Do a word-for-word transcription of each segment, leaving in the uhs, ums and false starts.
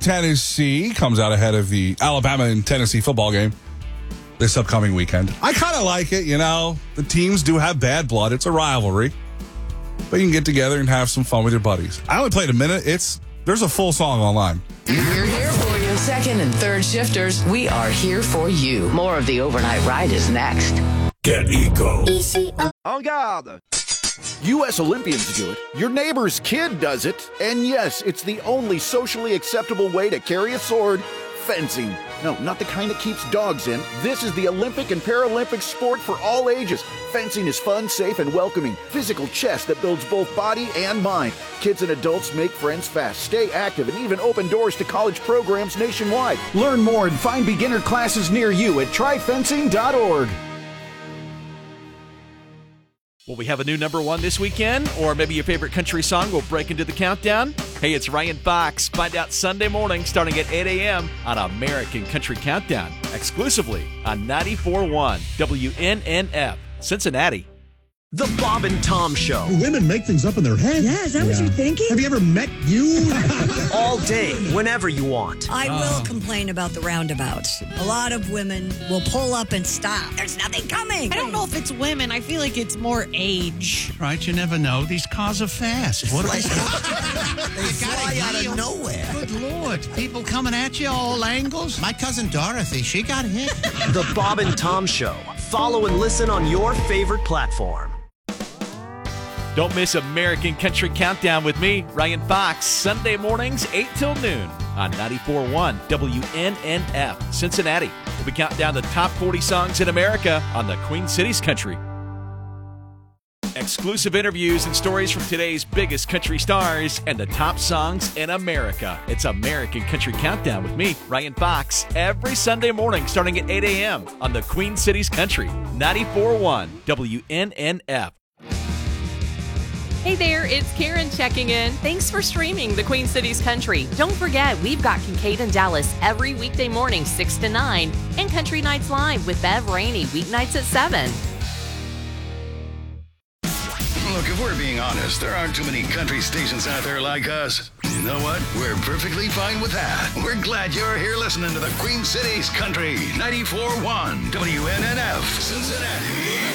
Tennessee comes out ahead of the Alabama and Tennessee football game this upcoming weekend. I kind of like it, you know. The teams do have bad blood. It's a rivalry. But you can get together and have some fun with your buddies. I only played a minute. It's There's a full song online. We're here for you. Second and third shifters, we are here for you. More of the Overnight Ride is next. Get Eco. En garde. U S Olympians do it. Your neighbor's kid does it. And yes, it's the only socially acceptable way to carry a sword. Fencing. No, not the kind that keeps dogs in. This is the Olympic and Paralympic sport for all ages. Fencing is fun, safe, and welcoming. Physical chess that builds both body and mind. Kids and adults make friends fast, stay active, and even open doors to college programs nationwide. Learn more and find beginner classes near you at try fencing dot org. Will we have a new number one this weekend? Or maybe your favorite country song will break into the countdown? Hey, it's Ryan Fox. Find out Sunday morning starting at eight a.m. on American Country Countdown, exclusively on ninety-four point one W N N F, Cincinnati. The Bob and Tom Show. Women make things up in their head. Yeah, is that yeah. what you're thinking? Have you ever met you? All day, whenever you want. I oh. will complain about the roundabouts. A lot of women will pull up and stop. There's nothing coming. I don't know if it's women. I feel like it's more age. Right, you never know. These cars are fast. What are they? They fly out of nowhere. Good Lord. People coming at you all angles. My cousin Dorothy, she got hit. The Bob and Tom Show. Follow and listen on your favorite platform. Don't miss American Country Countdown with me, Ryan Fox, Sunday mornings, eight till noon on ninety-four point one W N N F, Cincinnati. We'll be counting down the top forty songs in America on the Queen Cities Country. Exclusive interviews and stories from today's biggest country stars and the top songs in America. It's American Country Countdown with me, Ryan Fox, every Sunday morning starting at eight a.m. on the Queen Cities Country, ninety-four point one W N N F. Hey there, it's Karen checking in. Thanks for streaming the Queen Cities Country. Don't forget, we've got Kincaid and Dallas every weekday morning, six to nine, and Country Nights Live with Bev Rainey weeknights at seven. Look, if we're being honest, there aren't too many country stations out there like us. You know what? We're perfectly fine with that. We're glad you're here listening to the Queen Cities Country, ninety-four point one W N N F, Cincinnati.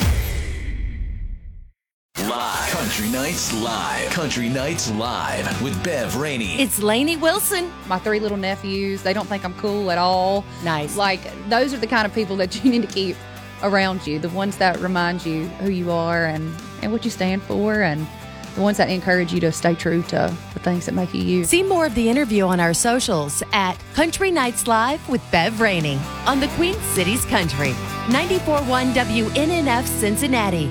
Live. Country Nights Live. Country Nights Live with Bev Rainey. It's Lainey Wilson. My three little nephews, they don't think I'm cool at all. Nice. Like, those are the kind of people that you need to keep around you. The ones that remind you who you are and, and what you stand for, and the ones that encourage you to stay true to the things that make you you. See more of the interview on our socials at Country Nights Live with Bev Rainey on the Queen Cities Country. ninety-four point one W N N F, Cincinnati.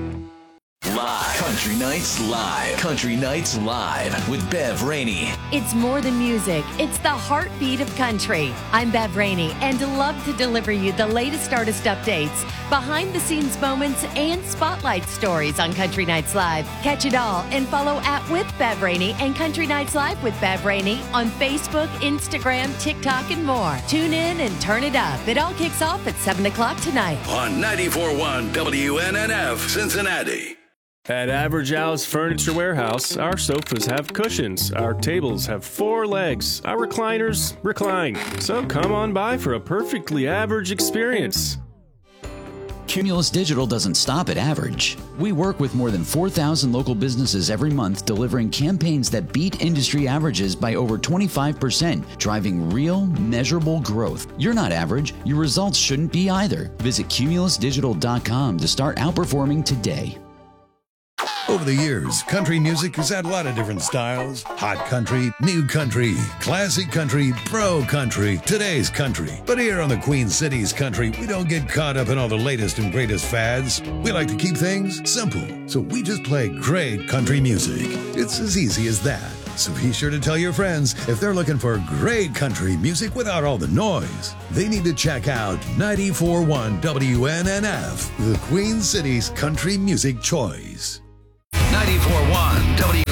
Live. Country Nights Live. Country Nights Live with Bev Rainey. It's more than music. It's the heartbeat of country. I'm Bev Rainey and love to deliver you the latest artist updates, behind-the-scenes moments, and spotlight stories on Country Nights Live. Catch it all and follow at With Bev Rainey and Country Nights Live with Bev Rainey on Facebook, Instagram, TikTok, and more. Tune in and turn it up. It all kicks off at seven o'clock tonight. On ninety-four point one W N N F, Cincinnati. At Average House Furniture Warehouse, our sofas have cushions, our tables have four legs, our recliners recline. So come on by for a perfectly average experience. Cumulus Digital doesn't stop at average. We work with more than four thousand local businesses every month, delivering campaigns that beat industry averages by over twenty-five percent, driving real, measurable growth. You're not average. Your results shouldn't be either. Visit cumulus digital dot com to start outperforming today. Over the years, country music has had a lot of different styles. Hot country, new country, classic country, pro country, today's country. But here on the Queen Cities Country, we don't get caught up in all the latest and greatest fads. We like to keep things simple, so we just play great country music. It's as easy as that. So be sure to tell your friends if they're looking for great country music without all the noise, they need to check out ninety-four point one W N N F, the Queen Cities Country Music Choice. ninety-four point one W